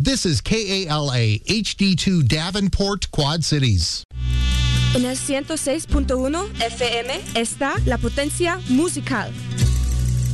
This is KALA HD2 Davenport, Quad Cities. En el 106.1 FM está La Potencia Musical.